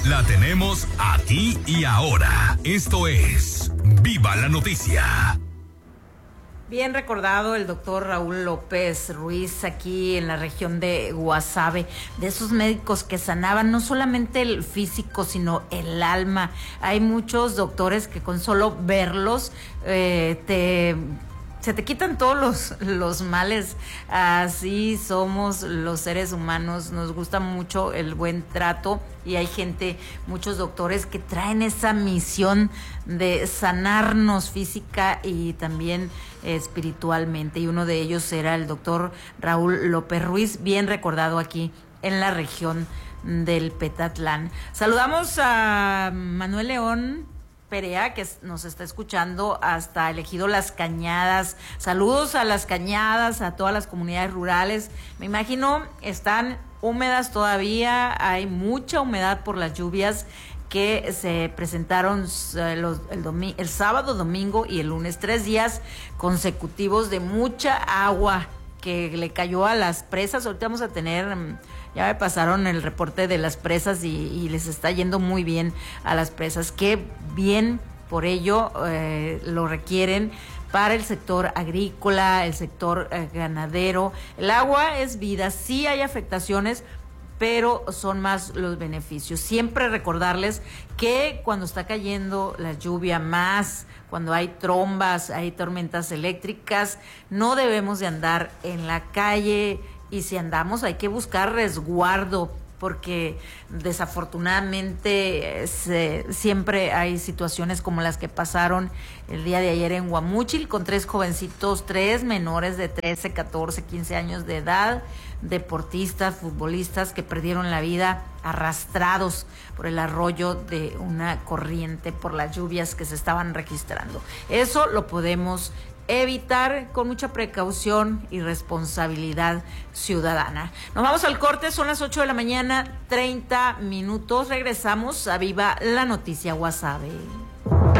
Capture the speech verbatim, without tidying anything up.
La tenemos aquí y ahora. Esto es Viva la Noticia. Bien recordado el doctor Raúl López Ruiz aquí en la región de Guasave, de esos médicos que sanaban no solamente el físico, sino el alma. Hay muchos doctores que con solo verlos eh, te... se te quitan todos los, los males. Así somos los seres humanos, nos gusta mucho el buen trato y hay gente, muchos doctores que traen esa misión de sanarnos física y también espiritualmente, y uno de ellos era el doctor Raúl López Ruiz, bien recordado aquí en la región del Petatlán. Saludamos a Manuel León Perea, que nos está escuchando hasta el ejido Las Cañadas. Saludos a Las Cañadas, a todas las comunidades rurales. Me imagino están húmedas todavía, hay mucha humedad por las lluvias que se presentaron eh, los, el, domi- el sábado, domingo y el lunes, tres días consecutivos de mucha agua que le cayó a las presas. Ahorita vamos a tener, ya me pasaron el reporte de las presas y, y les está yendo muy bien a las presas. Qué bien, por ello eh, lo requieren para el sector agrícola, el sector eh, ganadero. El agua es vida, sí hay afectaciones, pero son más los beneficios. Siempre recordarles que cuando está cayendo la lluvia, más cuando hay trombas, hay tormentas eléctricas, no debemos de andar en la calle, y si andamos hay que buscar resguardo, porque desafortunadamente se, siempre hay situaciones como las que pasaron el día de ayer en Guamúchil, con tres jovencitos, tres menores de trece, catorce, quince años de edad, deportistas, futbolistas que perdieron la vida arrastrados por el arroyo de una corriente por las lluvias que se estaban registrando. Eso lo podemos evitar con mucha precaución y responsabilidad ciudadana. Nos vamos al corte, son las ocho de la mañana, treinta minutos. Regresamos a Viva la Noticia Guasave.